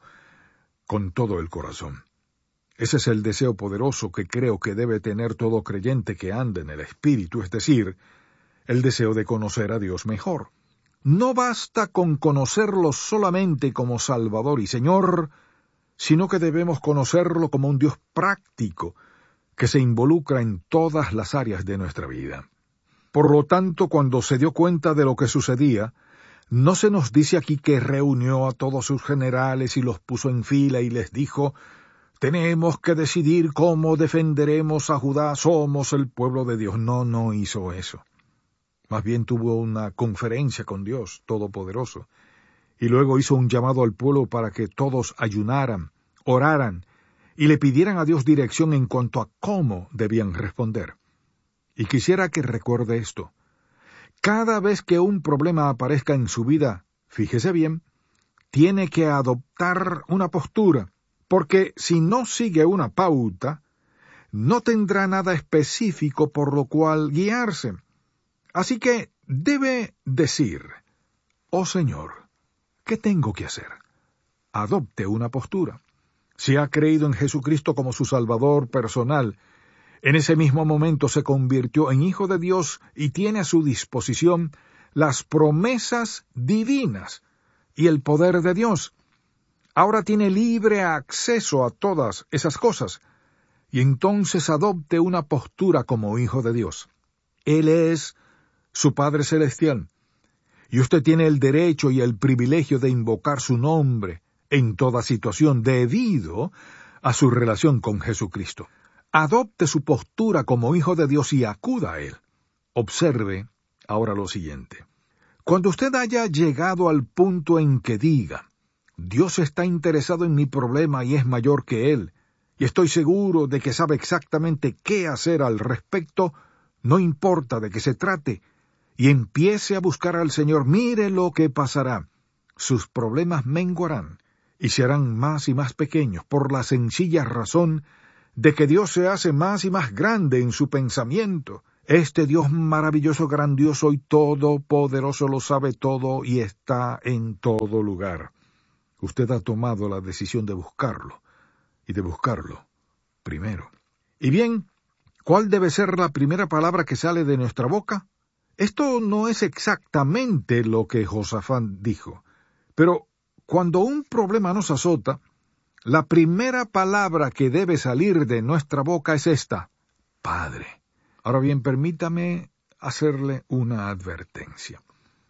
con todo el corazón. Ese es el deseo poderoso que creo que debe tener todo creyente que ande en el Espíritu, es decir, el deseo de conocer a Dios mejor. No basta con conocerlo solamente como Salvador y Señor, sino que debemos conocerlo como un Dios práctico, que se involucra en todas las áreas de nuestra vida. Por lo tanto, cuando se dio cuenta de lo que sucedía, no se nos dice aquí que reunió a todos sus generales y los puso en fila y les dijo: tenemos que decidir cómo defenderemos a Judá, somos el pueblo de Dios. No, no hizo eso. Más bien tuvo una conferencia con Dios Todopoderoso, y luego hizo un llamado al pueblo para que todos ayunaran, oraran, y le pidieran a Dios dirección en cuanto a cómo debían responder. Y quisiera que recuerde esto: cada vez que un problema aparezca en su vida, fíjese bien, tiene que adoptar una postura, porque si no sigue una pauta, no tendrá nada específico por lo cual guiarse. Así que debe decir: oh Señor, ¿qué tengo que hacer? Adopte una postura. Si ha creído en Jesucristo como su Salvador personal, en ese mismo momento se convirtió en Hijo de Dios y tiene a su disposición las promesas divinas y el poder de Dios. Ahora tiene libre acceso a todas esas cosas, y entonces adopte una postura como Hijo de Dios. Él es su Padre Celestial, y usted tiene el derecho y el privilegio de invocar su nombre en toda situación debido a su relación con Jesucristo. Adopte su postura como Hijo de Dios y acuda a Él. Observe ahora lo siguiente. Cuando usted haya llegado al punto en que diga: Dios está interesado en mi problema y es mayor que Él, y estoy seguro de que sabe exactamente qué hacer al respecto, no importa de qué se trate, y empiece a buscar al Señor, mire lo que pasará. Sus problemas menguarán y se harán más y más pequeños por la sencilla razón de que Dios se hace más y más grande en su pensamiento. Este Dios maravilloso, grandioso y todopoderoso lo sabe todo y está en todo lugar. Usted ha tomado la decisión de buscarlo, y de buscarlo primero. Y bien, ¿cuál debe ser la primera palabra que sale de nuestra boca? Esto no es exactamente lo que Josafat dijo, pero cuando un problema nos azota, la primera palabra que debe salir de nuestra boca es esta: Padre. Ahora bien, permítame hacerle una advertencia.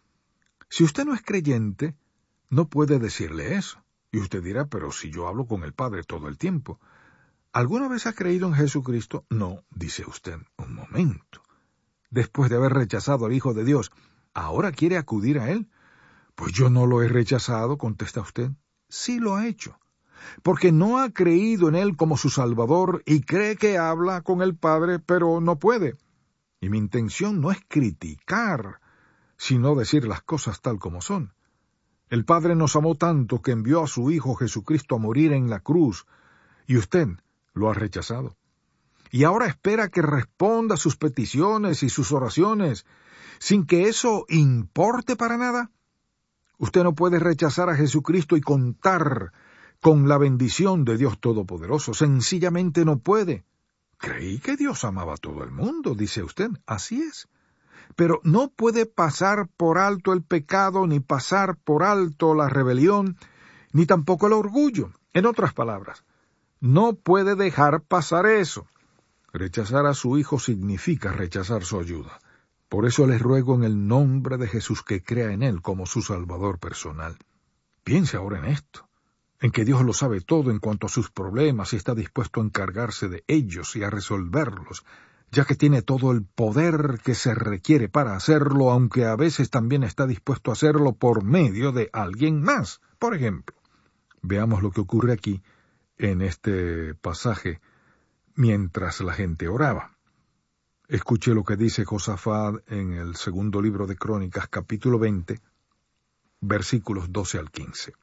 Si usted no es creyente, no puede decirle eso. Y usted dirá, pero si yo hablo con el Padre todo el tiempo. ¿Alguna vez ha creído en Jesucristo? No, dice usted. Un momento. Después de haber rechazado al Hijo de Dios, ¿ahora quiere acudir a Él? Pues yo no lo he rechazado, contesta usted. Sí lo ha hecho, porque no ha creído en Él como su Salvador y cree que habla con el Padre, pero no puede. Y mi intención no es criticar, sino decir las cosas tal como son. El Padre nos amó tanto que envió a su Hijo Jesucristo a morir en la cruz, y usted lo ha rechazado. Y ahora espera que responda sus peticiones y sus oraciones, sin que eso importe para nada. Usted no puede rechazar a Jesucristo y contar con la bendición de Dios Todopoderoso. Sencillamente no puede. Creí que Dios amaba a todo el mundo, dice usted. Así es. Pero no puede pasar por alto el pecado, ni pasar por alto la rebelión, ni tampoco el orgullo. En otras palabras, no puede dejar pasar eso. Rechazar a su Hijo significa rechazar su ayuda. Por eso les ruego en el nombre de Jesús que crea en Él como su Salvador personal. Piense ahora en esto, en que Dios lo sabe todo en cuanto a sus problemas y está dispuesto a encargarse de ellos y a resolverlos, ya que tiene todo el poder que se requiere para hacerlo, aunque a veces también está dispuesto a hacerlo por medio de alguien más. Por ejemplo, veamos lo que ocurre aquí en este pasaje mientras la gente oraba. Escuche lo que dice Josafat en el segundo libro de Crónicas, capítulo veinte, versículos doce al quince.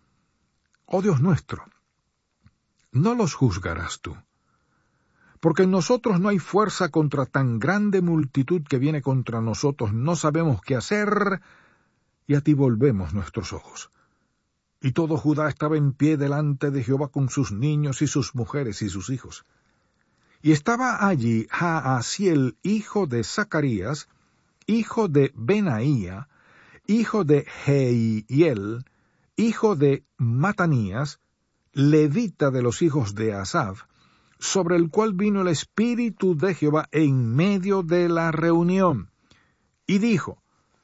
Oh Dios nuestro, no los juzgarás tú, porque en nosotros no hay fuerza contra tan grande multitud que viene contra nosotros, no sabemos qué hacer, y a ti volvemos nuestros ojos. Y todo Judá estaba en pie delante de Jehová con sus niños y sus mujeres y sus hijos. Y estaba allí Jaasiel, hijo de Zacarías, hijo de Benaía, hijo de Jehiel, hijo de Matanías, levita de los hijos de Asaf, sobre el cual vino el Espíritu de Jehová en medio de la reunión. Y dijo: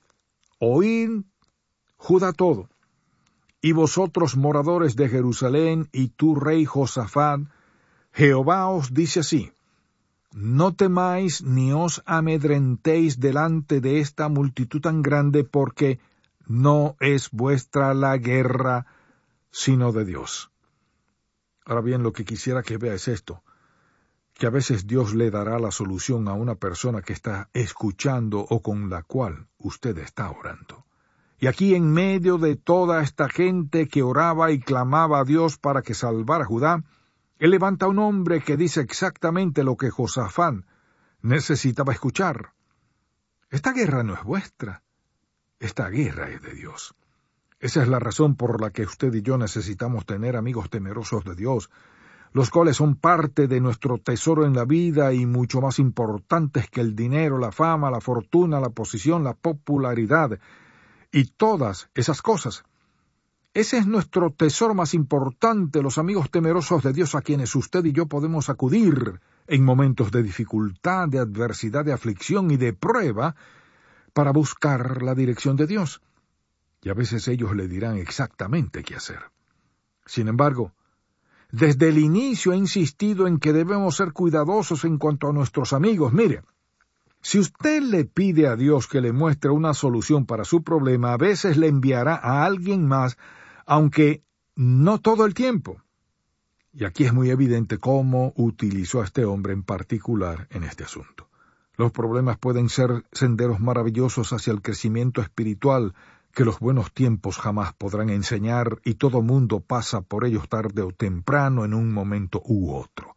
Oíd, Judá todo, y vosotros moradores de Jerusalén, y tú, rey Josafat, Jehová os dice así: no temáis ni os amedrentéis delante de esta multitud tan grande, porque no es vuestra la guerra, sino de Dios. Ahora bien, lo que quisiera que vea es esto, que a veces Dios le dará la solución a una persona que está escuchando o con la cual usted está orando. Y aquí, en medio de toda esta gente que oraba y clamaba a Dios para que salvara a Judá, Él levanta a un hombre que dice exactamente lo que Josafat necesitaba escuchar. Esta guerra no es vuestra, esta guerra es de Dios. Esa es la razón por la que usted y yo necesitamos tener amigos temerosos de Dios, los cuales son parte de nuestro tesoro en la vida y mucho más importantes que el dinero, la fama, la fortuna, la posición, la popularidad y todas esas cosas. Ese es nuestro tesoro más importante, los amigos temerosos de Dios a quienes usted y yo podemos acudir en momentos de dificultad, de adversidad, de aflicción y de prueba para buscar la dirección de Dios. Y a veces ellos le dirán exactamente qué hacer. Sin embargo, desde el inicio he insistido en que debemos ser cuidadosos en cuanto a nuestros amigos. Mire, si usted le pide a Dios que le muestre una solución para su problema, a veces le enviará a alguien más, aunque no todo el tiempo. Y aquí es muy evidente cómo utilizó a este hombre en particular en este asunto. Los problemas pueden ser senderos maravillosos hacia el crecimiento espiritual que los buenos tiempos jamás podrán enseñar, y todo mundo pasa por ellos tarde o temprano en un momento u otro.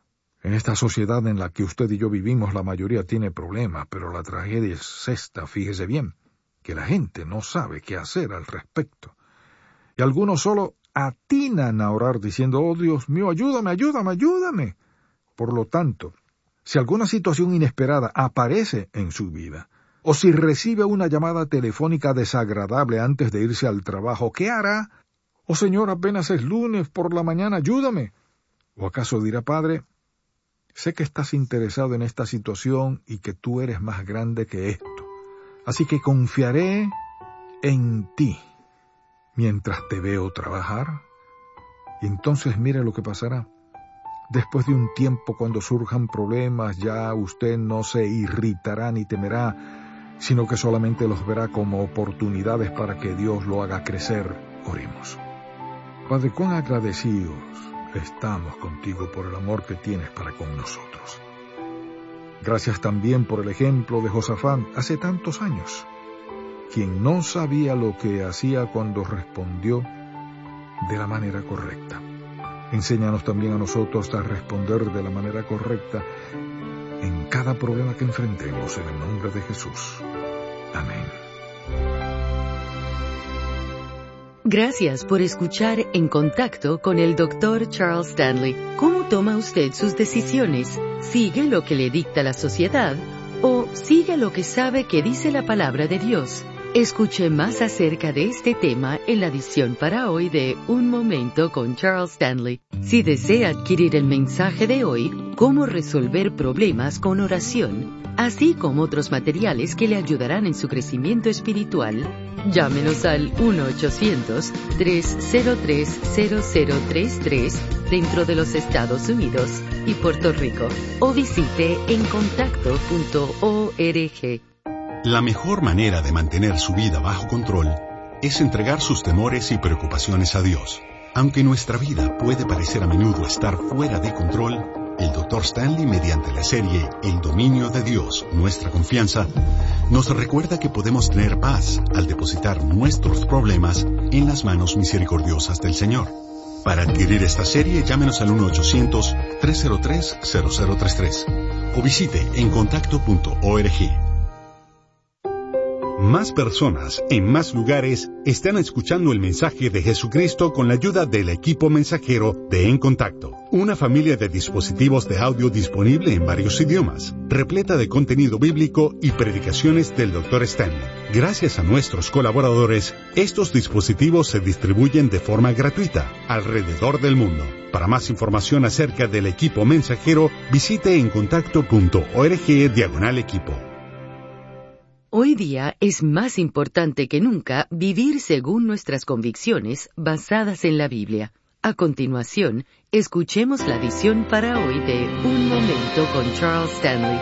En esta sociedad en la que usted y yo vivimos, la mayoría tiene problemas, pero la tragedia es esta, fíjese bien, que la gente no sabe qué hacer al respecto. Y algunos solo atinan a orar diciendo, oh Dios mío, ayúdame, ayúdame, ayúdame. Por lo tanto, si alguna situación inesperada aparece en su vida, o si recibe una llamada telefónica desagradable antes de irse al trabajo, ¿qué hará? Oh Señor, apenas es lunes por la mañana, ayúdame. ¿O acaso dirá, Padre, sé que estás interesado en esta situación y que tú eres más grande que esto, así que confiaré en ti mientras te veo trabajar? Y entonces mire lo que pasará. Después de un tiempo, cuando surjan problemas, ya usted no se irritará ni temerá, sino que solamente los verá como oportunidades para que Dios lo haga crecer. Oremos. Padre, cuán agradecidos estamos contigo por el amor que tienes para con nosotros. Gracias también por el ejemplo de Josafat hace tantos años, quien no sabía lo que hacía cuando respondió de la manera correcta. Enséñanos también a nosotros a responder de la manera correcta en cada problema que enfrentemos, en el nombre de Jesús. Amén. Gracias por escuchar En Contacto con el doctor Charles Stanley. ¿Cómo toma usted sus decisiones? ¿Sigue lo que le dicta la sociedad o sigue lo que sabe que dice la palabra de Dios? Escuche más acerca de este tema en la edición para hoy de Un Momento con Charles Stanley. Si desea adquirir el mensaje de hoy, Cómo resolver problemas con oración, así como otros materiales que le ayudarán en su crecimiento espiritual, llámenos al uno ochocientos, tres cero tres, cero cero tres tres dentro de los Estados Unidos y Puerto Rico, o visite en contacto punto org. La mejor manera de mantener su vida bajo control es entregar sus temores y preocupaciones a Dios. Aunque nuestra vida puede parecer a menudo estar fuera de control, el doctor Stanley, mediante la serie El dominio de Dios, nuestra confianza, nos recuerda que podemos tener paz al depositar nuestros problemas en las manos misericordiosas del Señor. Para adquirir esta serie, llámenos al uno ochocientos, tres cero tres, cero cero tres tres o visite en contacto punto org. Más personas, en más lugares, están escuchando el mensaje de Jesucristo con la ayuda del equipo mensajero de En Contacto, una familia de dispositivos de audio disponible en varios idiomas, repleta de contenido bíblico y predicaciones del doctor Stanley. Gracias a nuestros colaboradores, estos dispositivos se distribuyen de forma gratuita alrededor del mundo. Para más información acerca del equipo mensajero, visite en contacto punto org diagonal equipo. Hoy día es más importante que nunca vivir según nuestras convicciones basadas en la Biblia. A continuación, escuchemos la edición para hoy de Un Momento con Charles Stanley.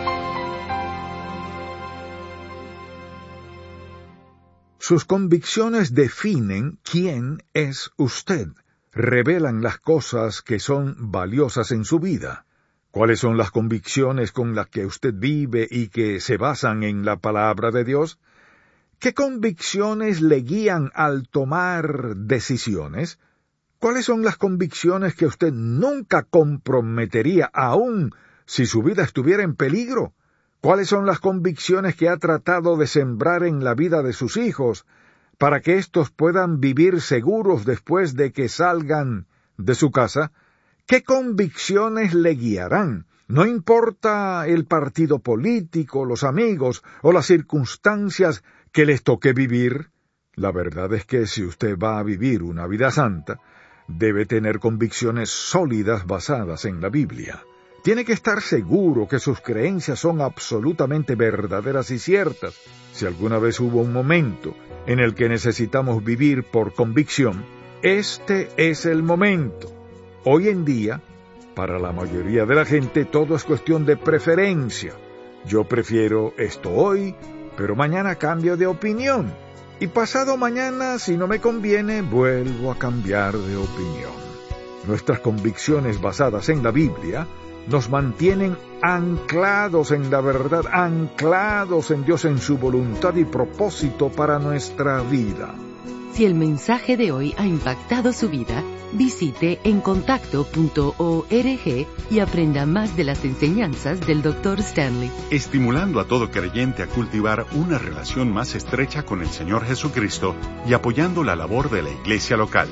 Sus convicciones definen quién es usted, revelan las cosas que son valiosas en su vida. ¿Cuáles son las convicciones con las que usted vive y que se basan en la palabra de Dios? ¿Qué convicciones le guían al tomar decisiones? ¿Cuáles son las convicciones que usted nunca comprometería aún si su vida estuviera en peligro? ¿Cuáles son las convicciones que ha tratado de sembrar en la vida de sus hijos para que éstos puedan vivir seguros después de que salgan de su casa? ¿Qué convicciones le guiarán? No importa el partido político, los amigos o las circunstancias que les toque vivir. La verdad es que si usted va a vivir una vida santa, debe tener convicciones sólidas basadas en la Biblia. Tiene que estar seguro que sus creencias son absolutamente verdaderas y ciertas. Si alguna vez hubo un momento en el que necesitamos vivir por convicción, este es el momento. Hoy en día, para la mayoría de la gente, todo es cuestión de preferencia. Yo prefiero esto hoy, pero mañana cambio de opinión. Y pasado mañana, si no me conviene, vuelvo a cambiar de opinión. Nuestras convicciones basadas en la Biblia nos mantienen anclados en la verdad, anclados en Dios, en su voluntad y propósito para nuestra vida. Si el mensaje de hoy ha impactado su vida, visite encontacto punto org y aprenda más de las enseñanzas del doctor Stanley. Estimulando a todo creyente a cultivar una relación más estrecha con el Señor Jesucristo y apoyando la labor de la iglesia local.